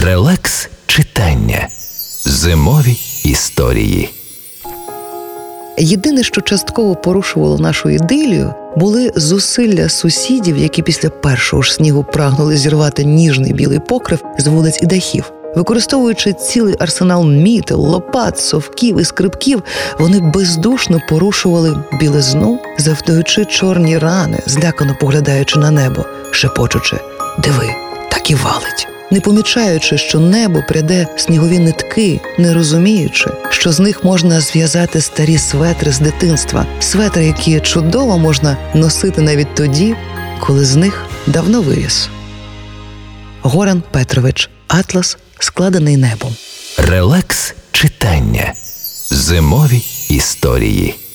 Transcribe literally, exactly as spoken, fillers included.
Релакс читання. Зимові історії. Єдине, що частково порушувало нашу ідилію, були зусилля сусідів, які після першого ж снігу прагнули зірвати ніжний білий покрив з вулиць і дахів. Використовуючи цілий арсенал мітел, лопат, совків і скрипків, вони бездушно порушували білизну, завдаючи чорні рани, злякано поглядаючи на небо, шепочучи «Диви, так і валить», не помічаючи, що небо пряде снігові нитки, не розуміючи, що з них можна зв'язати старі светри з дитинства, светри, які чудово можна носити навіть тоді, коли з них давно виріс. Горан Петрович. Атлас, складений небом. Релакс читання. Зимові історії.